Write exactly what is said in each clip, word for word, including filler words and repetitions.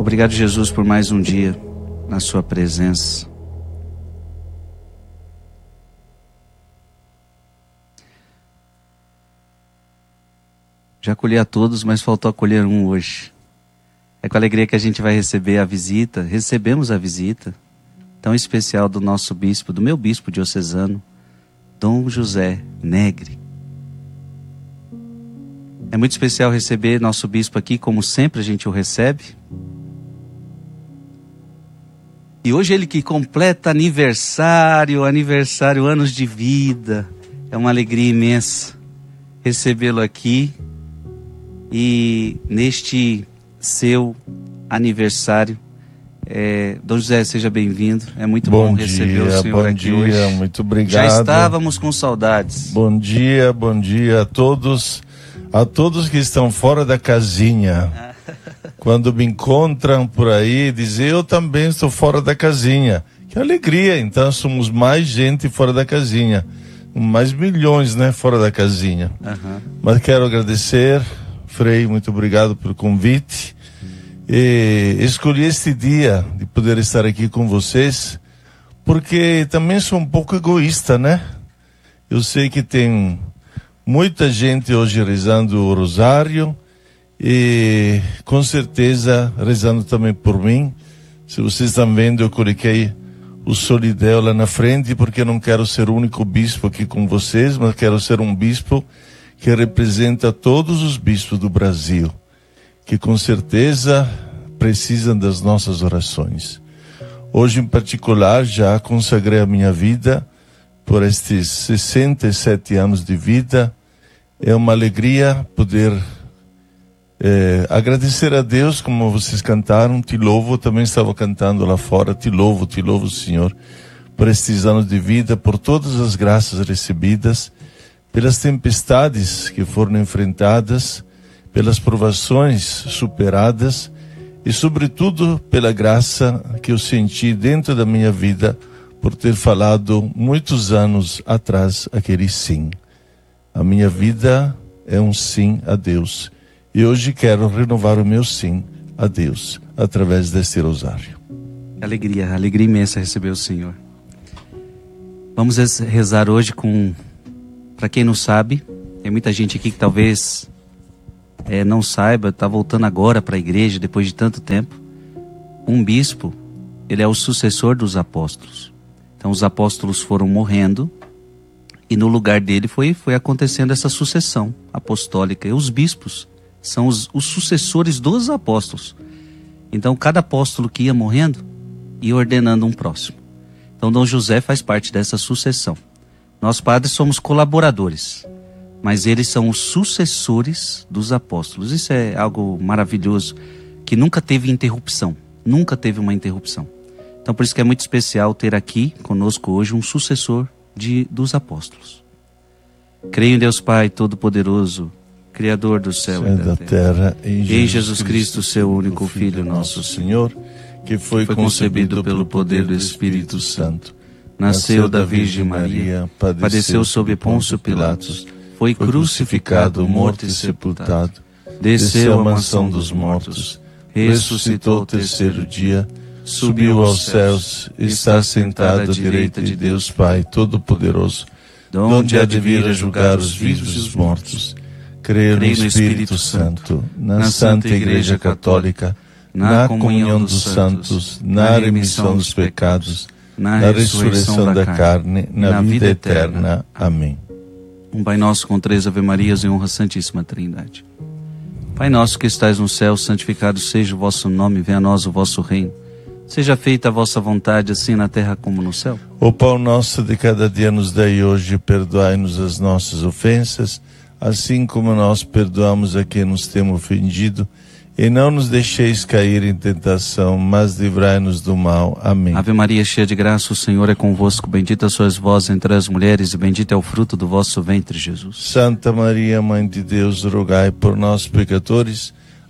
Obrigado, Jesus, por mais um dia na sua presença. Já acolhi a todos, mas faltou acolher um hoje. É com alegria que a gente vai receber a visita, recebemos a visita tão especial do nosso bispo, do meu bispo diocesano, Dom José Negri. É muito especial receber nosso bispo aqui, como sempre a gente o recebe. E hoje ele que completa aniversário, aniversário, anos de vida. É uma alegria imensa recebê-lo aqui. E neste seu aniversário, é, Dom José, seja bem-vindo. É muito bom, bom receber dia, o senhor bom aqui dia, hoje. Muito obrigado. Já estávamos com saudades. Bom dia, bom dia a todos, a todos que estão fora da casinha. Quando me encontram por aí, dizem, eu também estou fora da casinha. Que alegria, então somos mais gente fora da casinha. Mais milhões, né, fora da casinha. Uhum. Mas quero agradecer, Frei, muito obrigado pelo convite. E escolhi este dia de poder estar aqui com vocês, porque também sou um pouco egoísta, né? Eu sei que tem muita gente hoje rezando o rosário e com certeza rezando também por mim. Se vocês estão vendo, eu coloquei o solidéu lá na frente, porque eu não quero ser o único bispo aqui com vocês, mas quero ser um bispo que representa todos os bispos do Brasil, que com certeza precisam das nossas orações. Hoje em particular já consagrei a minha vida por estes sessenta e sete anos de vida. É uma alegria poder é, agradecer a Deus, como vocês cantaram, te louvo, eu também estava cantando lá fora, te louvo, te louvo, Senhor, por estes anos de vida, por todas as graças recebidas, pelas tempestades que foram enfrentadas, pelas provações superadas e, sobretudo, pela graça que eu senti dentro da minha vida por ter falado muitos anos atrás aquele sim. A minha vida é um sim a Deus e hoje quero renovar o meu sim a Deus através deste rosário. Alegria, alegria imensa receber o Senhor. Vamos rezar hoje com... Para quem não sabe, tem muita gente aqui que talvez é, não saiba, está voltando agora para a igreja depois de tanto tempo. Um bispo, ele é o sucessor dos apóstolos. Então os apóstolos foram morrendo e no lugar dele foi, foi acontecendo essa sucessão apostólica. E os bispos são os, os sucessores dos apóstolos. Então cada apóstolo que ia morrendo, ia ordenando um próximo. Então Dom José faz parte dessa sucessão. Nós padres somos colaboradores, mas eles são os sucessores dos apóstolos. Isso é algo maravilhoso, que nunca teve interrupção, nunca teve uma interrupção. Então por isso que é muito especial ter aqui conosco hoje um sucessor de, dos apóstolos. Creio em Deus Pai Todo-Poderoso, Criador do céu e da terra, terra em, Jesus em Jesus Cristo, seu único Filho, nosso Senhor, que foi, foi concebido pelo poder do Espírito Santo. Nasceu da Virgem Maria, padeceu sob Pôncio Pilatos, foi crucificado, morto e sepultado, desceu à mansão dos mortos, ressuscitou ao terceiro dia, subiu aos céus, está sentado à direita de Deus Pai Todo-Poderoso, donde há de vir a julgar os vivos e os mortos. Creio no Espírito Santo, na Santa Igreja Católica, na comunhão dos santos, na remissão dos pecados, na ressurreição da carne, na vida eterna. Amém. Um Pai Nosso com três Ave-Marias em honra à Santíssima Trindade. Pai nosso que estais no céu, santificado seja o vosso nome, venha a nós o vosso reino. Seja feita a vossa vontade, assim na terra como no céu. O pão nosso de cada dia nos dai hoje, perdoai-nos as nossas ofensas, assim como nós perdoamos a quem nos tem ofendido. E não nos deixeis cair em tentação, mas livrai-nos do mal. Amém. Ave Maria, cheia de graça, o Senhor é convosco. Bendita sois vós entre as mulheres, e bendito é o fruto do vosso ventre, Jesus. Santa Maria, Mãe de Deus, rogai por nós, pecadores,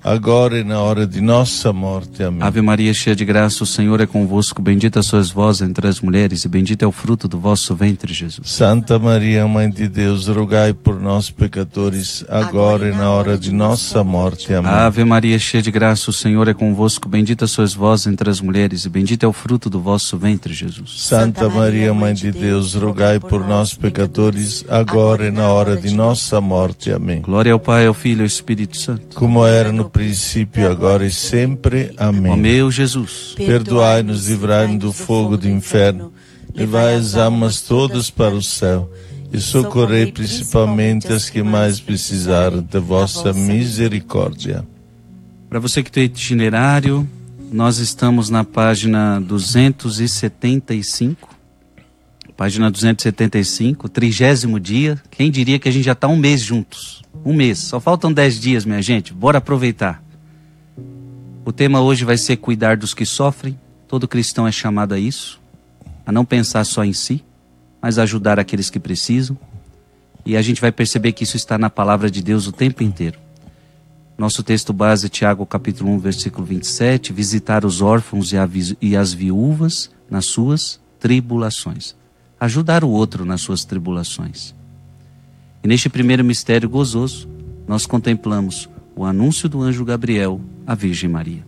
agora e na hora de nossa morte. Amém. Ave Maria, cheia de graça, o Senhor é convosco. Bendita sois vós entre as mulheres, e bendito é o fruto do vosso ventre, Jesus. Santa Maria, Mãe de Deus, rogai por nós, pecadores, agora e na hora de nossa morte. Amém. Ave Maria, cheia de graça, o Senhor é convosco. Bendita sois vós entre as mulheres, e bendito é o fruto do vosso ventre, Jesus. Santa Maria, Mãe de Deus, rogai por nós, pecadores, agora e na hora de nossa morte. Amém. Glória ao Pai, ao Filho e ao Espírito Santo. Como era no princípio, agora e sempre. Amém. Ó meu Jesus, perdoai-nos, livrai-nos do fogo do inferno, levai as almas todas para o céu e socorrei principalmente as que mais precisaram da vossa misericórdia. para você que tem itinerário, nós estamos na página duzentos e setenta e cinco. Página duzentos e setenta e cinco, trigésimo dia. Quem diria que a gente já está um mês juntos? Um mês. Só faltam dez dias, minha gente. Bora aproveitar. O tema hoje vai ser cuidar dos que sofrem. Todo cristão é chamado a isso. A não pensar só em si, mas ajudar aqueles que precisam. E a gente vai perceber que isso está na palavra de Deus o tempo inteiro. Nosso texto base é Tiago capítulo um, versículo vinte e sete. Visitar os órfãos e as viúvas nas suas tribulações. Ajudar o outro nas suas tribulações. E neste primeiro mistério gozoso, nós contemplamos o anúncio do anjo Gabriel à Virgem Maria.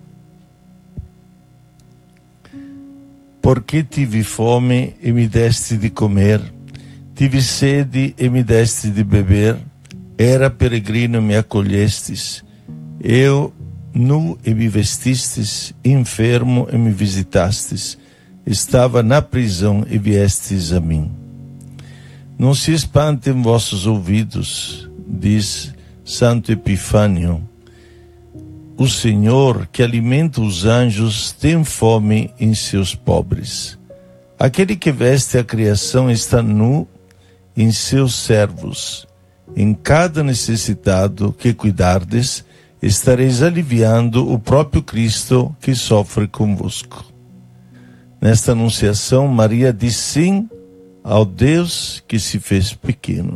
Porque tive fome e me deste de comer, tive sede e me deste de beber, era peregrino e me acolhestes, eu nu e me vestistes, enfermo e me visitastes, estava na prisão e viestes a mim. Não se espantem vossos ouvidos, diz Santo Epifânio. O Senhor que alimenta os anjos tem fome em seus pobres. Aquele que veste a criação está nu em seus servos. Em cada necessitado que cuidardes, estareis aliviando o próprio Cristo que sofre convosco. Nesta anunciação, Maria diz sim ao Deus que se fez pequeno.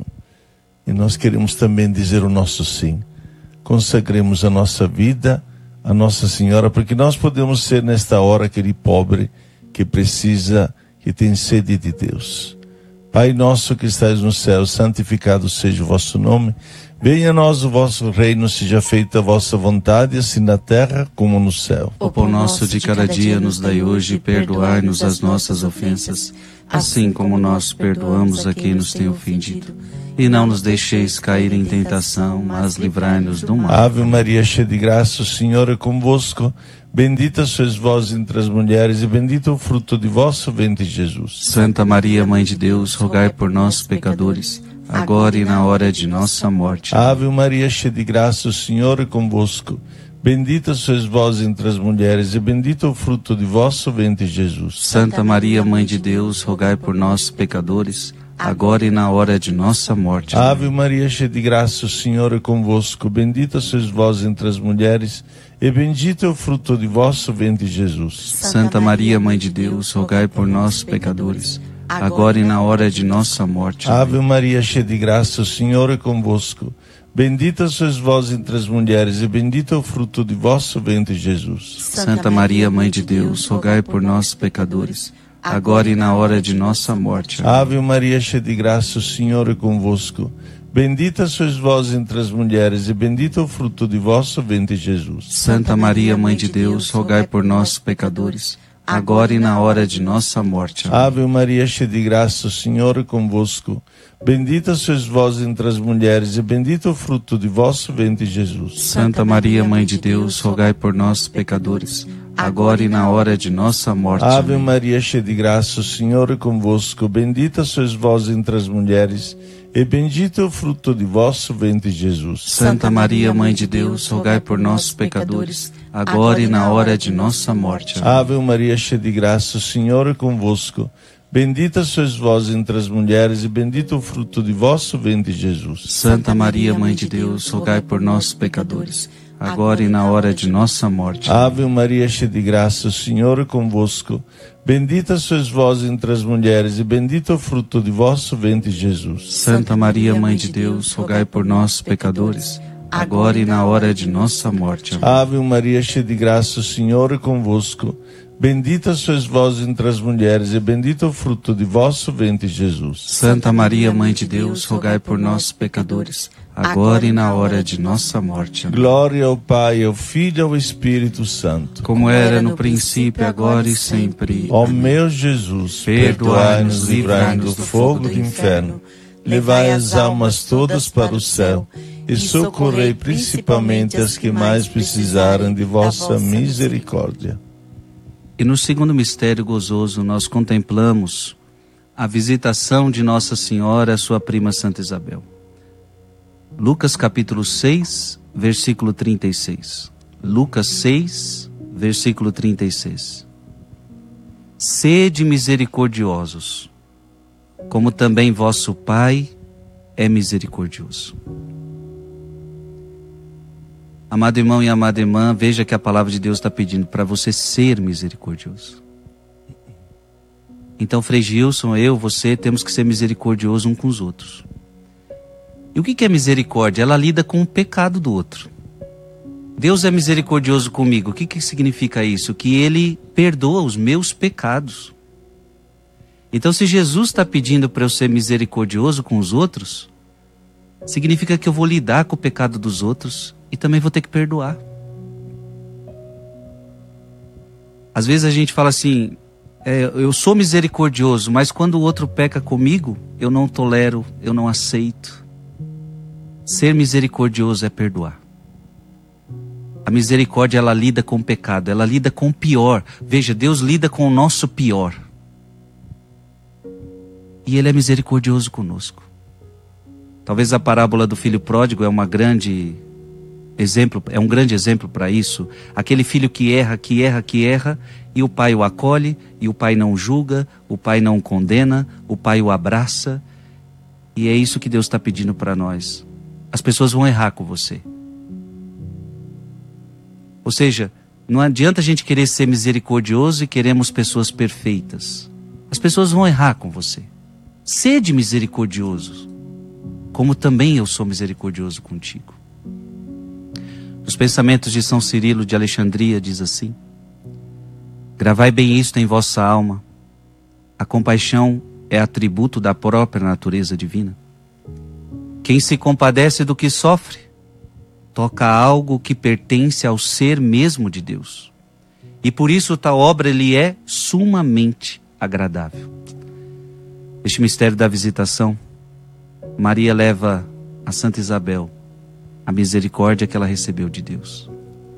E nós queremos também dizer o nosso sim. Consagremos a nossa vida a Nossa Senhora, porque nós podemos ser nesta hora aquele pobre que precisa, que tem sede de Deus. Pai nosso que estais no céu, santificado seja o vosso nome. Venha a nós o vosso reino, seja feita a vossa vontade, assim na terra como no céu. O pão nosso de cada dia nos dai hoje, e perdoai-nos as nossas ofensas, assim como nós perdoamos a quem nos tem ofendido. E não nos deixeis cair em tentação, mas livrai-nos do mal. Ave Maria, cheia de graça, o Senhor é convosco. Bendita sois vós entre as mulheres, e bendito o fruto de vosso ventre, Jesus. Santa Maria, Mãe de Deus, rogai por nós, pecadores, agora e na hora de nossa morte. Ave Maria, cheia de graça, o Senhor é convosco. Bendita sois vós entre as mulheres, e bendito o fruto de vosso ventre, Jesus. Santa Maria, Mãe de Deus, rogai por nós, pecadores, agora e na hora de nossa morte. Ave Maria, cheia de graça, o Senhor é convosco. Bendita sois vós entre as mulheres, e bendito é o fruto de vosso ventre, Jesus. Santa Maria, Mãe de Deus, rogai por nós, pecadores, agora e na hora de nossa morte. Ave Maria, cheia de graça, o Senhor é convosco. Bendita sois vós entre as mulheres, e bendito é o fruto de vosso ventre, Jesus. Santa Maria, Mãe de Deus, rogai por nós, pecadores, agora e na hora de nossa morte. Ave Maria, cheia de graça, o Senhor é convosco. Bendita sois vós entre as mulheres, e bendito é o fruto de vosso ventre, Jesus. Santa Maria, Mãe de Deus, rogai por nós, pecadores, agora e na hora de nossa morte. Ave Maria, cheia de graça, o Senhor é convosco. Bendita sois vós entre as mulheres, e bendito é o fruto de vosso ventre, Jesus. Santa Maria, Mãe de Deus, rogai por nós, pecadores, agora e na hora de nossa morte. Ave Maria, cheia de graça, o Senhor é convosco. Bendita sois vós entre as mulheres, e bendito é o fruto de vosso ventre, Jesus. Santa Maria, Mãe de Deus, rogai por nós, pecadores, agora e na hora de nossa morte. Ave Maria, cheia de graça, o Senhor é convosco. Bendita sois vós entre as mulheres, e bendito é o fruto de vosso ventre, Jesus. Santa Maria, Mãe de Deus, rogai por nós, pecadores, agora e na hora de nossa morte. Ave Maria, cheia de graça, o Senhor é convosco. Bendita sois vós entre as mulheres, e bendito é o fruto de vosso ventre, Jesus. Santa Maria, Mãe de Deus, rogai por nós, pecadores, agora e na hora de nossa morte. Amém. Ave Maria, cheia de graça, o Senhor é convosco. Bendita sois vós entre as mulheres, e bendito é o fruto de vosso ventre, Jesus. Santa Maria, Mãe de Deus, rogai por nós, pecadores, agora e na hora de nossa morte. Amém. Glória ao Pai, ao Filho e ao Espírito Santo. Como era no princípio, agora e sempre. Ó meu Jesus, perdoai-nos, livrai-nos do fogo do inferno, levai as almas todas para o céu e socorrei principalmente as que mais precisarem de vossa misericórdia. E no segundo mistério gozoso nós contemplamos a visitação de Nossa Senhora à sua prima Santa Isabel. Lucas capítulo seis, versículo trinta e seis. Lucas seis, versículo trinta e seis. Sede misericordiosos, como também vosso Pai é misericordioso. Amado irmão e amada irmã, veja que a palavra de Deus está pedindo para você ser misericordioso. Então, Frei Gilson, eu, você, temos que ser misericordiosos uns com os outros. E o que é misericórdia? Ela lida com o pecado do outro. Deus é misericordioso comigo. O que, que significa isso? Que Ele perdoa os meus pecados. Então, se Jesus está pedindo para eu ser misericordioso com os outros, significa que eu vou lidar com o pecado dos outros e também vou ter que perdoar. Às vezes a gente fala assim, é, eu sou misericordioso, mas quando o outro peca comigo, eu não tolero, eu não aceito. Ser misericordioso é perdoar. A misericórdia, ela lida com o pecado, ela lida com o pior. Veja, Deus lida com o nosso pior. E Ele é misericordioso conosco. Talvez a parábola do filho pródigo é uma grande exemplo, é um grande exemplo para isso. Aquele filho que erra, que erra, que erra, e o pai o acolhe, e o pai não julga, o pai não condena, o pai o abraça. E é isso que Deus está pedindo para nós. As pessoas vão errar com você. Ou seja, não adianta a gente querer ser misericordioso e queremos pessoas perfeitas. As pessoas vão errar com você. Sede misericordioso, como também eu sou misericordioso contigo. Os pensamentos de São Cirilo de Alexandria diz assim: gravai bem isto em vossa alma. A compaixão é atributo da própria natureza divina. Quem se compadece do que sofre, toca algo que pertence ao ser mesmo de Deus. E por isso tal obra lhe é sumamente agradável. Este mistério da visitação, Maria leva a Santa Isabel a misericórdia que ela recebeu de Deus.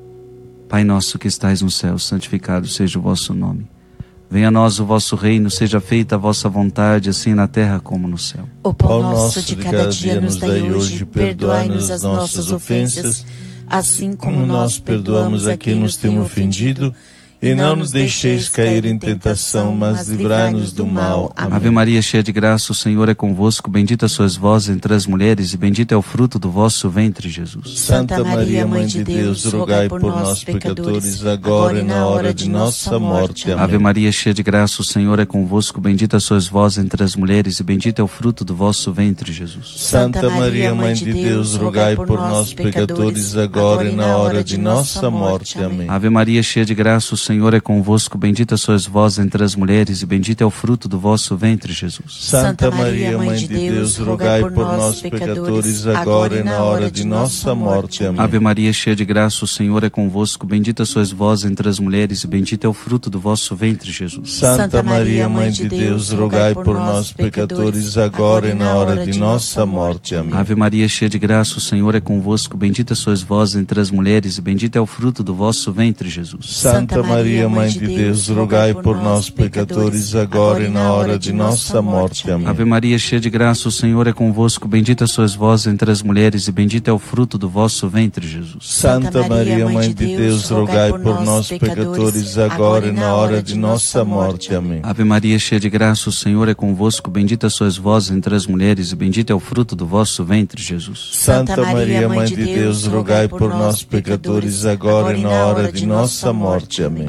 Pai nosso que estais no céu, santificado seja o vosso nome. Venha a nós o vosso reino, seja feita a vossa vontade, assim na terra como no céu. O pão nosso de cada dia nos dai hoje, perdoai-nos as nossas ofensas, assim como nós perdoamos a quem nos tem ofendido. E não nos deixeis cair em tentação, mas livrai-nos do mal. Amém. Ave Maria, cheia de graça, o Senhor é convosco. Bendita sois vós entre as mulheres, e bendito é o fruto do vosso ventre, Jesus. Santa Maria, Mãe de Deus, rogai por nós, pecadores, agora e na hora de nossa morte. Amém. Ave Maria, cheia de graça, o Senhor é convosco. Bendita sois vós entre as mulheres, e bendito é o fruto do vosso ventre, Jesus. Santa Maria, Mãe de Deus, rogai por nós, pecadores, agora e na hora de nossa morte. Amém. Ave Maria, cheia de graça, o Senhor é convosco, bendita sois vós entre as mulheres, e bendito é o fruto do vosso ventre, Jesus. Santa Maria, Mãe de Deus, rogai por nós, pecadores, agora e na hora de nossa morte. Amém. Ave Maria, cheia de graça, o Senhor é convosco, bendita sois vós entre as mulheres, e bendito é o fruto do vosso ventre, Jesus. Santa Maria, Mãe de Deus, rogai por nós, pecadores, agora e na hora de nossa morte. Amém. Ave Maria, cheia de graça, o Senhor é convosco, bendita sois vós entre as mulheres, e bendito é o fruto do vosso ventre, Jesus. Santa Maria, Mãe de Deus, rogai por nós, pecadores, agora e na hora de nossa morte. Amém. Ave Maria, cheia de graça, o Senhor é convosco, bendita sois vós entre as mulheres, e bendito é o fruto do vosso ventre, Jesus. Santa Maria, Mãe de Deus, rogai por nós, pecadores, agora e na hora de nossa morte. Amém. Ave Maria, cheia de graça, o Senhor é convosco, bendita sois vós entre as mulheres, e bendito é o fruto do vosso ventre, Jesus. Santa Maria, Mãe de Deus, rogai por nós, pecadores, agora e na hora de nossa morte. Amém.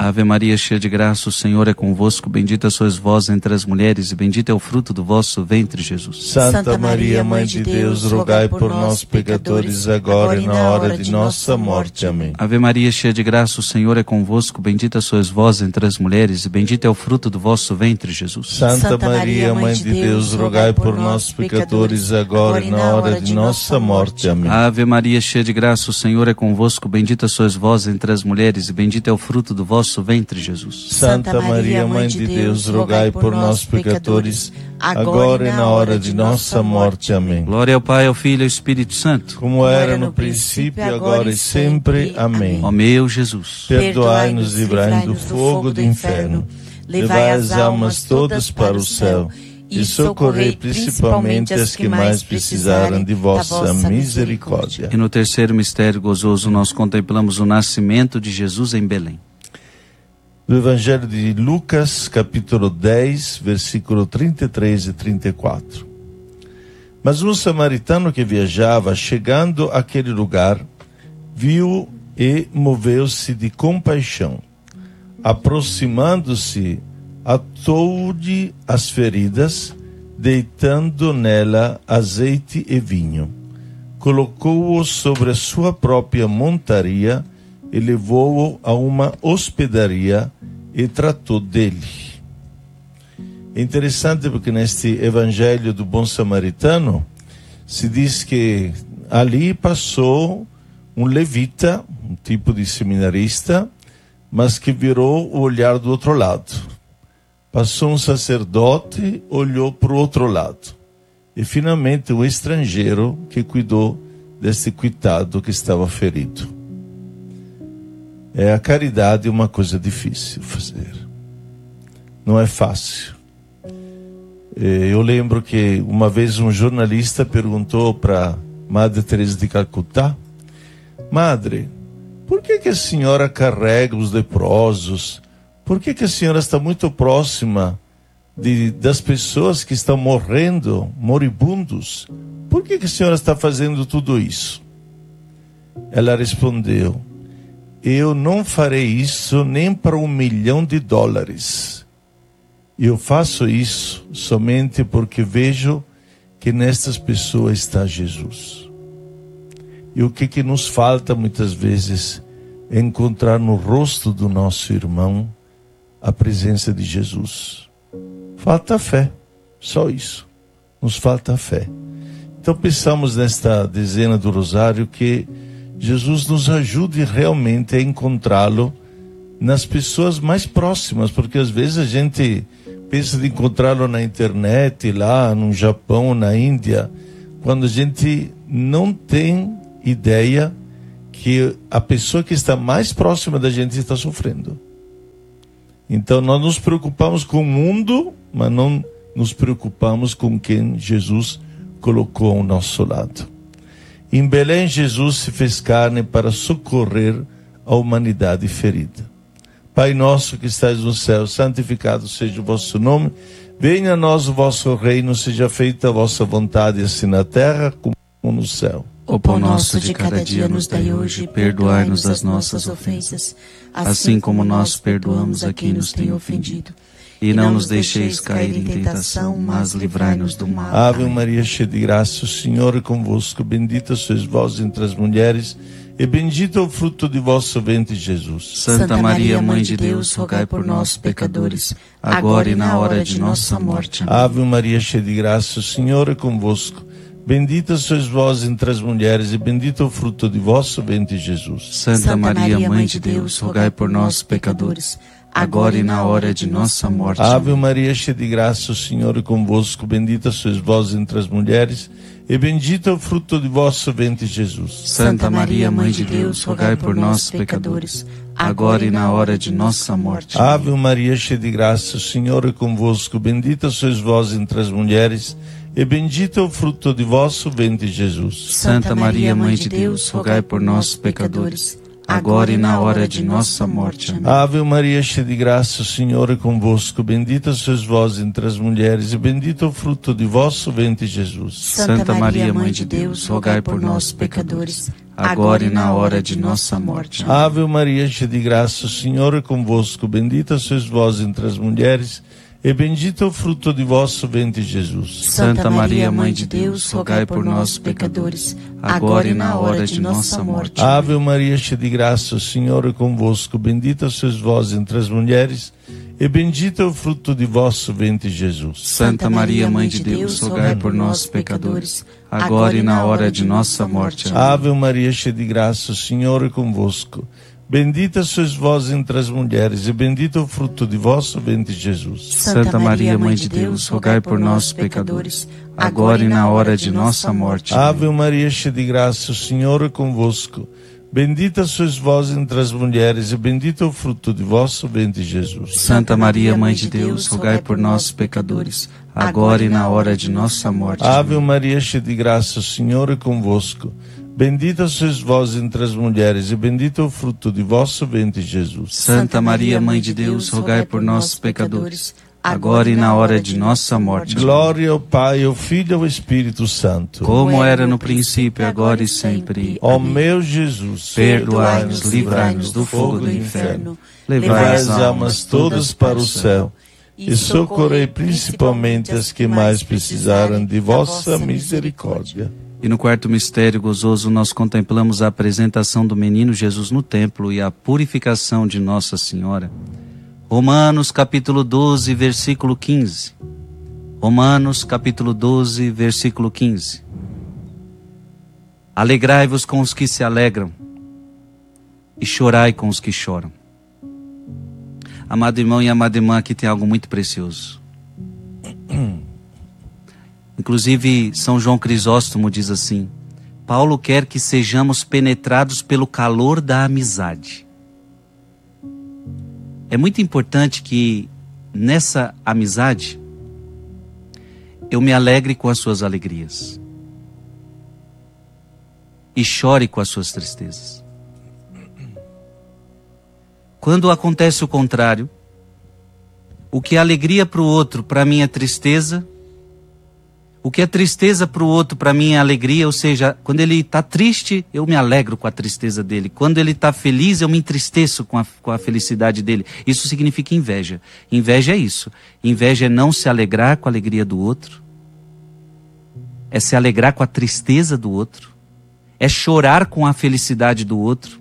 Ave Maria, cheia de graça, o Senhor é convosco. Bendita sois vós entre as mulheres, e bendito é o fruto do vosso ventre, Jesus. Santa Maria, Mãe de Deus, rogai por nós, pecadores, agora e na hora de nossa morte. Amém. Ave Maria, cheia de graça, o Senhor é convosco. Bendita sois vós entre as mulheres, e bendito é o fruto do vosso ventre, Jesus. Santa Maria, Mãe de Deus, rogai por nós, pecadores, agora e na hora de nossa morte. Amém. Ave Maria, cheia de graça, o Senhor é convosco. Bendita sois vós entre as mulheres, e bendito é o fruto do vosso ventre, Jesus. Santa Maria, Mãe de Deus, rogai por nós, pecadores, agora e na hora de nossa morte. Amém. Glória ao Pai, ao Filho e ao Espírito Santo, como era no princípio, agora e sempre. Amém. Ó meu Jesus, perdoai-nos e livrai-nos do fogo do inferno, levai as almas todas para o céu e socorrei principalmente as que mais precisarem de vossa misericórdia. E no terceiro mistério gozoso nós contemplamos o nascimento de Jesus em Belém. Do Evangelho de Lucas, capítulo dez, versículo trinta e três e trinta e quatro. Mas um samaritano que viajava, chegando àquele lugar, viu e moveu-se de compaixão. Aproximando-se, atou-lhe as feridas, deitando nela azeite e vinho. Colocou-o sobre a sua própria montaria e levou-o a uma hospedaria e tratou dele. É interessante porque neste Evangelho do Bom Samaritano se diz que ali passou um levita, um tipo de seminarista, mas que virou o olhar do outro lado. Passou um sacerdote, olhou para o outro lado. E finalmente um estrangeiro que cuidou desse coitado que estava ferido. É, a caridade é uma coisa difícil fazer. Não é fácil. É, eu lembro que uma vez um jornalista perguntou para Madre Teresa de Calcutá: Madre, por que que a senhora carrega os leprosos? Por que que a senhora está muito próxima de, das pessoas que estão morrendo, moribundos? Por que que a senhora está fazendo tudo isso? Ela respondeu: eu não farei isso nem para um milhão de dólares. Eu faço isso somente porque vejo que nestas pessoas está Jesus. E o que que nos falta muitas vezes é encontrar no rosto do nosso irmão a presença de Jesus. Falta fé, só isso. Nos falta fé. Então pensamos nesta dezena do Rosário que Jesus nos ajude realmente a encontrá-lo nas pessoas mais próximas, porque às vezes a gente pensa de encontrá-lo na internet, lá no Japão, na Índia, quando a gente não tem ideia que a pessoa que está mais próxima da gente está sofrendo. Então nós nos preocupamos com o mundo, mas não nos preocupamos com quem Jesus colocou ao nosso lado. Em Belém, Jesus se fez carne para socorrer a humanidade ferida. Pai nosso que estais no céu, santificado seja o vosso nome. Venha a nós o vosso reino, seja feita a vossa vontade, assim na terra como no céu. O pão nosso de cada dia nos dai hoje, perdoai-nos as nossas ofensas, assim como nós perdoamos a quem nos tem ofendido. E não nos deixeis cair em tentação, mas livrai-nos do mal. Ave Maria, cheia de graça, o Senhor é convosco. Bendita sois vós entre as mulheres, e bendito é o fruto de vosso ventre, Jesus. Santa Maria, Mãe de Deus, rogai por nós, pecadores, agora e na hora de nossa morte. Amém. Ave Maria, cheia de graça, o Senhor é convosco. Bendita sois vós entre as mulheres, e bendito é o fruto de vosso ventre, Jesus. Santa Maria, Mãe de Deus, rogai por nós, pecadores, agora e na hora de nossa morte. Ave Maria, cheia de graça, o Senhor é convosco. Bendita sois vós entre as mulheres, e bendito é o fruto de vosso ventre, Jesus. Santa Maria, Mãe de Deus, rogai por nós, pecadores, agora e na hora de nossa morte. Ave Maria, cheia de graça, o Senhor é convosco. Bendita sois vós entre as mulheres, e bendito é o fruto de vosso ventre, Jesus. Santa Maria, Mãe de Deus, rogai por nós, pecadores, agora e na hora de nossa morte. Amém. Ave Maria, cheia de graça, o Senhor é convosco. Bendita sois vós entre as mulheres, e bendito é o fruto de vosso ventre, Jesus. Santa Maria, Mãe de Deus, rogai por nós, pecadores, agora e na hora de nossa morte. Ave Maria, cheia de graça, o Senhor é convosco. Bendita sois vós entre as mulheres, e bendito é o fruto de vosso ventre, Jesus. Santa Maria, Mãe de Deus, rogai por nós, pecadores, agora e na hora de nossa morte. Ave Maria, cheia de graça, o Senhor é convosco. Bendita sois vós entre as mulheres, e bendito é o fruto de vosso ventre, Jesus. Santa Maria, Mãe de Deus, rogai por nós, pecadores, agora e na hora de nossa morte. Ave Maria, cheia de graça, o Senhor é convosco. Bendita sois vós entre as mulheres, e bendito é o fruto de vosso ventre, Jesus. Santa Maria, Mãe de Deus, rogai por nós, pecadores, agora e na hora de nossa morte. Ave Maria, cheia de graça, o Senhor é convosco. Bendita sois vós entre as mulheres, e bendito é o fruto de vosso ventre, Jesus. Santa Maria, Mãe de Deus, rogai por nós, pecadores, agora e na hora de nossa morte. Ave Maria, cheia de graça, o Senhor é convosco. Bendita sois vós entre as mulheres, e bendito é o fruto de vosso ventre, Jesus. Santa Maria, Mãe de Deus, rogai por nós, pecadores, agora e na hora de nossa morte. Glória ao Pai, ao Filho e ao Espírito Santo. Como era no princípio, agora e sempre. Ó meu Jesus, perdoai-nos, livrai-nos do fogo do inferno, levai as almas todas para o céu, e socorrei principalmente as que mais precisarem de vossa misericórdia. E no quarto mistério gozoso nós contemplamos a apresentação do menino Jesus no templo e a purificação de Nossa Senhora. Romanos capítulo doze, versículo quinze. Romanos capítulo doze, versículo quinze. Alegrai-vos com os que se alegram e chorai com os que choram. Amado irmão e amada irmã, aqui tem algo muito precioso. Inclusive, São João Crisóstomo diz assim: Paulo quer que sejamos penetrados pelo calor da amizade. É muito importante que nessa amizade eu me alegre com as suas alegrias e chore com as suas tristezas. Quando acontece o contrário, o que é alegria para o outro, para mim é tristeza. O que é tristeza para o outro, para mim é alegria. Ou seja, quando ele está triste, eu me alegro com a tristeza dele. Quando ele está feliz, eu me entristeço com a, com a felicidade dele. Isso significa inveja. Inveja é isso. Inveja é não se alegrar com a alegria do outro. É se alegrar com a tristeza do outro. É chorar com a felicidade do outro.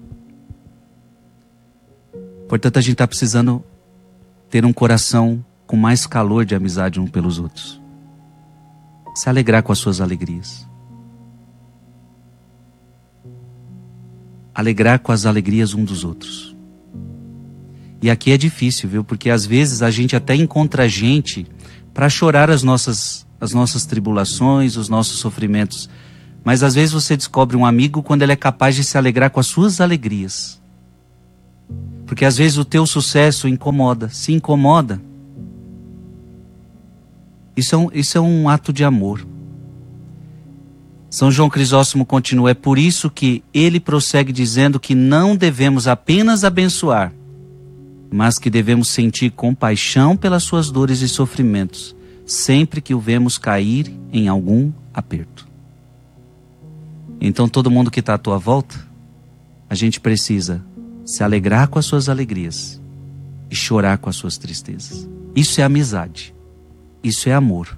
Portanto, a gente está precisando ter um coração com mais calor de amizade um pelos outros. Se alegrar com as suas alegrias. Alegrar com as alegrias um dos outros. E aqui é difícil, viu? Porque às vezes a gente até encontra gente para chorar as nossas, as nossas tribulações, os nossos sofrimentos. Mas às vezes você descobre um amigo quando ele é capaz de se alegrar com as suas alegrias. Porque às vezes o teu sucesso incomoda, se incomoda. Isso é, um, isso é um ato de amor. São João Crisóstomo continua: é por isso que ele prossegue dizendo que não devemos apenas abençoar, mas que devemos sentir compaixão pelas suas dores e sofrimentos, sempre que o vemos cair em algum aperto. Então todo mundo que está à tua volta, a gente precisa se alegrar com as suas alegrias e chorar com as suas tristezas. Isso é amizade. Isso é amor.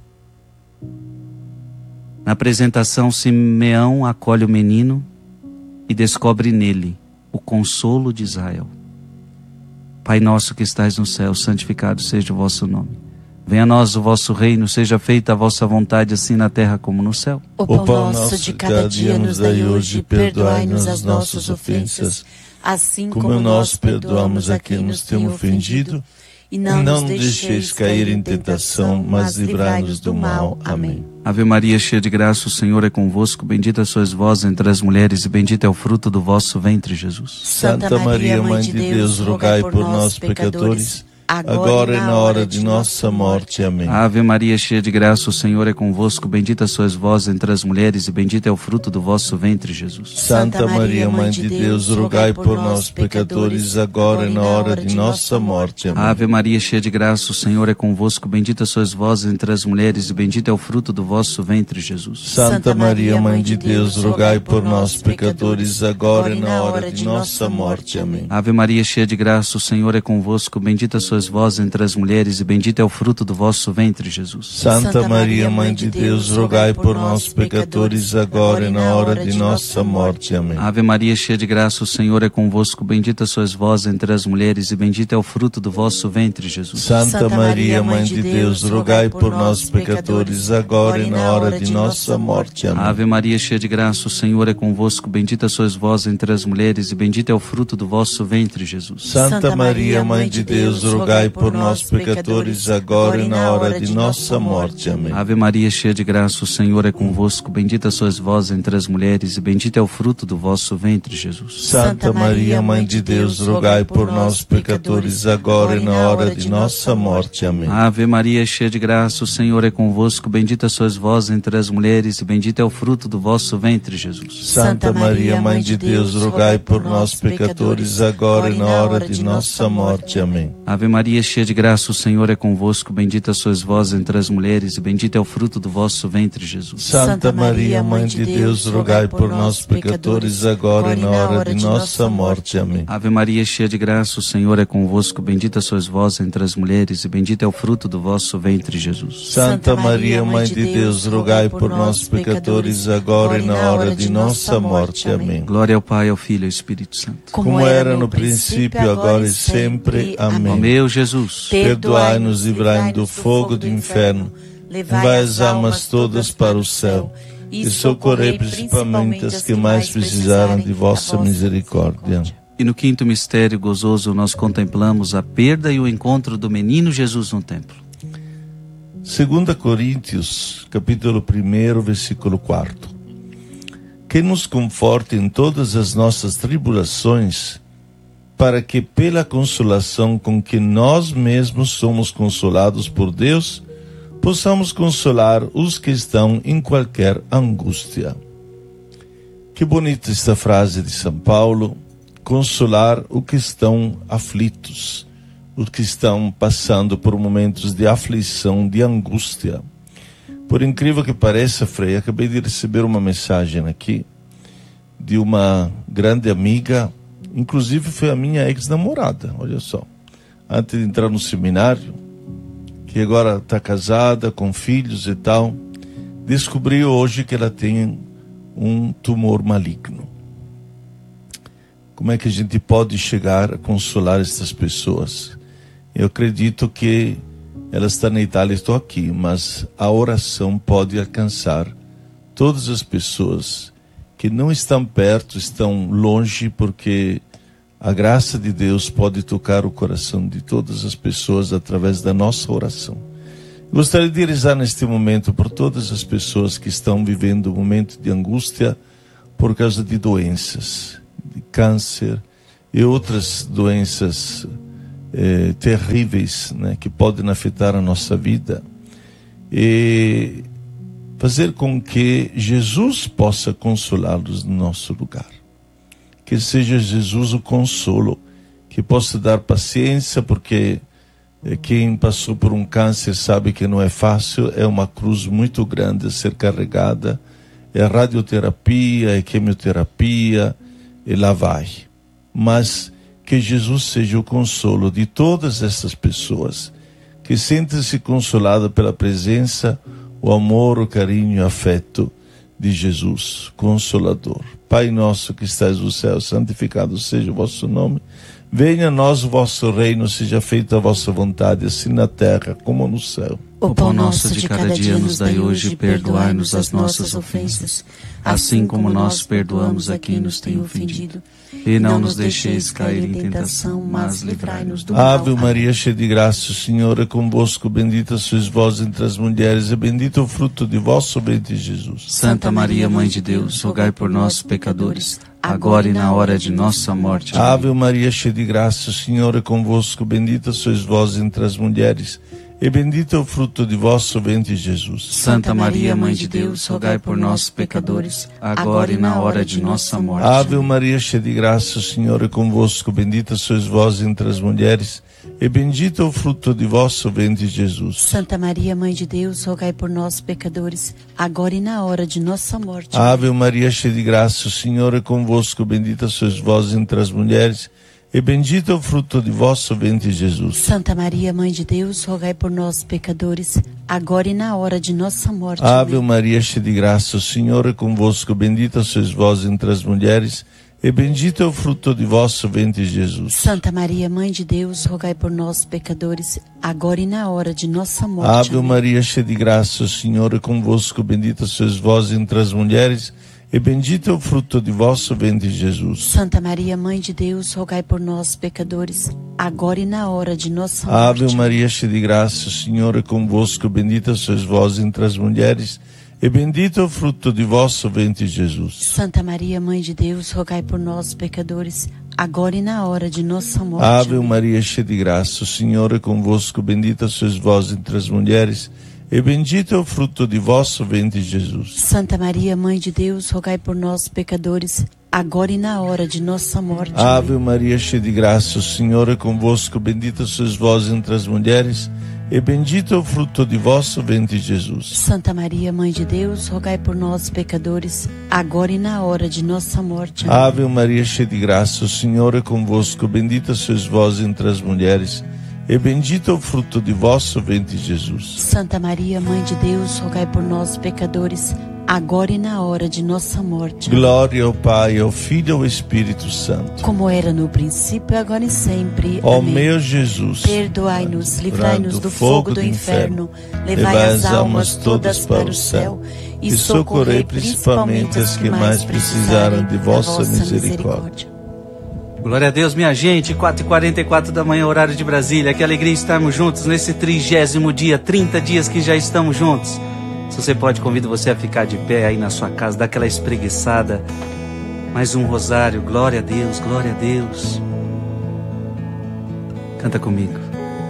Na apresentação, Simeão acolhe o menino e descobre nele o consolo de Israel. Pai nosso que estais no céu, santificado seja o vosso nome. Venha a nós o vosso reino, seja feita a vossa vontade, assim na terra como no céu. O pão, o pão nosso de cada dia nos dai hoje, perdoai-nos as nossas ofensas, assim como nós perdoamos a quem nos tem ofendido. E não, não nos deixeis cair em tentação, mas livrai-nos do mal. Amém. Ave Maria, cheia de graça, o Senhor é convosco. Bendita sois vós entre as mulheres, e bendito é o fruto do vosso ventre, Jesus. Santa Maria, Mãe de Deus, rogai por nós, pecadores, agora e na hora de nossa morte. Amém. Ave Maria, cheia de graça, o Senhor é convosco. Bendita sois vós entre as mulheres e bendito é o fruto do vosso ventre, Jesus. Santa Maria, Mãe de Deus, rogai por nós, pecadores, agora e na hora de nossa morte. Amém. Ave Maria, cheia de graça, o Senhor é convosco. Bendita sois vós entre as mulheres e bendito é o fruto do vosso ventre, Jesus. Santa Maria, Mãe de Deus, rogai por nós, pecadores, agora e na hora de nossa morte. Amém. Ave Maria, cheia de graça, o Senhor é convosco. Bendita sois vós entre as mulheres e bendito é o fruto do vosso ventre, Jesus. Santa Maria, Mãe de Deus, rogai por nós, pecadores, agora e na hora de nossa morte. Amém. Ave Maria, cheia de graça, o Senhor é convosco. Bendita sois vós entre as mulheres e bendito é o fruto do vosso ventre, Jesus. Santa Maria, Mãe de Deus, rogai por nós, pecadores, agora e na hora de nossa morte. Amém. Ave Maria, cheia de graça, o Senhor é convosco. Bendita sois vós entre as mulheres e bendito é o fruto do vosso ventre, Jesus. Santa Maria, Mãe de Deus, rogai por nós, pecadores, agora e na hora de nossa morte. Amém. Ave Maria, cheia de graça, o Senhor é convosco. Bendita sois vós entre as mulheres e bendito é o fruto do vosso ventre, Jesus. Santa Maria, Mãe de Deus, rogai por nós, pecadores, agora e na hora de nossa morte. Amém. Ave Maria, cheia de graça, o Senhor é convosco. Bendita sois vós entre as mulheres e bendito é o fruto do vosso ventre, Jesus. Santa Maria, Mãe de Deus, rogai por nós, pecadores, agora e na hora de nossa morte. Amém. Ave Maria, cheia de graça, o Senhor é convosco. Bendita sois vós entre as mulheres e bendito é o fruto do vosso ventre, Jesus. Santa Maria, Mãe de Deus, rogai por nós, pecadores, agora e na hora de nossa morte. Amém. Ave Maria, cheia de graça, o Senhor é convosco. Bendita sois vós entre as mulheres e bendito é o fruto do vosso ventre, Jesus. Santa Maria, Mãe de Deus, rogai por nós, pecadores, agora e na hora de nossa morte. Amém. Glória ao Pai, ao Filho e ao Espírito Santo. Como era no princípio, agora e sempre. Amém. Ó meu Jesus, perdoai-nos e livrai-nos do fogo do inferno, levai as almas todas para o céu e socorrei principalmente as que mais precisaram de vossa misericórdia. E no quinto mistério gozoso nós contemplamos a perda e o encontro do menino Jesus no templo. Segunda Coríntios, capítulo primeiro, versículo quarto. Que nos conforte em todas as nossas tribulações, para que pela consolação com que nós mesmos somos consolados por Deus, possamos consolar os que estão em qualquer angústia. Que bonita esta frase de São Paulo, consolar os que estão aflitos, os que estão passando por momentos de aflição, de angústia. Por incrível que pareça, Frei, acabei de receber uma mensagem aqui de uma grande amiga, inclusive foi a minha ex-namorada, olha só, antes de entrar no seminário, que agora está casada, com filhos e tal, descobriu hoje que ela tem um tumor maligno. Como é que a gente pode chegar a consolar essas pessoas? Eu acredito que ela está na Itália, estou aqui, mas a oração pode alcançar todas as pessoas que não estão perto, estão longe, porque a graça de Deus pode tocar o coração de todas as pessoas através da nossa oração. Gostaria de rezar neste momento por todas as pessoas que estão vivendo um momento de angústia por causa de doenças, de câncer e outras doenças eh, terríveis, né, que podem afetar a nossa vida. E fazer com que Jesus possa consolá-los no nosso lugar. Que seja Jesus o consolo, que possa dar paciência, porque quem passou por um câncer sabe que não é fácil, é uma cruz muito grande a ser carregada, é radioterapia, é quimioterapia, e lá vai. Mas que Jesus seja o consolo de todas essas pessoas, que sentem-se consoladas pela presença, o amor, o carinho e o afeto de Jesus, Consolador. Pai nosso que estais no céu, santificado seja o vosso nome. Venha a nós o vosso reino, seja feita a vossa vontade, assim na terra como no céu. O pão nosso de cada dia nos dai hoje, perdoai-nos as nossas ofensas, assim como nós perdoamos a quem nos tem ofendido. E não nos deixeis cair em tentação, mas livrai-nos do mal. Ave Maria, cheia de graça, o Senhor é convosco, bendita sois vós entre as mulheres, e bendito o fruto de vosso ventre, Jesus. Santa Maria, Mãe de Deus, rogai por nós, pecadores, agora e na hora de nossa morte. Ave Maria, cheia de graça, o Senhor é convosco. Bendita sois vós entre as mulheres, e bendito é o fruto de vosso ventre, Jesus. Santa Maria, Mãe de Deus, rogai por nós, pecadores, agora e na hora de nossa morte. Ave Maria, cheia de graça, o Senhor é convosco. Bendita sois vós entre as mulheres, e bendito é o fruto de vosso ventre, Jesus. Santa Maria, Mãe de Deus, rogai por nós, pecadores, agora e na hora de nossa morte. Ave Maria, cheia de graça, o Senhor é convosco. Bendita sois vós entre as mulheres, e bendito é o fruto de vosso ventre, Jesus. Santa Maria, Mãe de Deus, rogai por nós, pecadores, agora e na hora de nossa morte. Ave Maria, cheia de graça, o Senhor é convosco. Bendita sois vós entre as mulheres, e bendito é o fruto de vosso ventre, Jesus. Santa Maria, Mãe de Deus, rogai por nós, pecadores, agora e na hora de nossa morte. Ave Maria, cheia de graça, o Senhor é convosco. Bendita sois vós entre as mulheres, e bendito é o fruto de vosso ventre, Jesus. Santa Maria, Mãe de Deus, rogai por nós, pecadores, agora e na hora de nossa morte. Ave Maria, cheia de graça, o Senhor é convosco. Bendita sois vós entre as mulheres, e bendito é o fruto de vosso ventre, Jesus. Santa Maria, Mãe de Deus, rogai por nós, pecadores, agora e na hora de nossa morte. Ave Maria, cheia de graça, o Senhor é convosco. Bendita sois vós entre as mulheres, e bendito é o fruto de vosso ventre, Jesus. Santa Maria, Mãe de Deus, rogai por nós, pecadores, agora e na hora de nossa morte. Ave Maria, cheia de graça, o Senhor é convosco. Bendita sois vós entre as mulheres, e bendito é o fruto de vosso ventre, Jesus. Santa Maria, Mãe de Deus, rogai por nós, pecadores, agora e na hora de nossa morte. Ave Maria, cheia de graça, o Senhor é convosco. Bendita sois vós entre as mulheres, e bendito é o fruto de vosso ventre, Jesus. Santa Maria, Mãe de Deus, rogai por nós, pecadores, agora e na hora de nossa morte. Glória ao Pai, ao Filho e ao Espírito Santo. Como era no princípio, agora e sempre. Ó Amém. meu Jesus, perdoai-nos, livrai-nos do fogo do inferno, levai as almas todas para o céu, e socorrei principalmente as que mais precisarem de vossa misericórdia. Glória a Deus, minha gente, quatro e quarenta e quatro da manhã, horário de Brasília. Que alegria estarmos juntos nesse trigésimo dia, trinta dias que já estamos juntos. Se você pode, convido você a ficar de pé aí na sua casa, dar aquela espreguiçada. Mais um rosário, glória a Deus, glória a Deus. Canta comigo.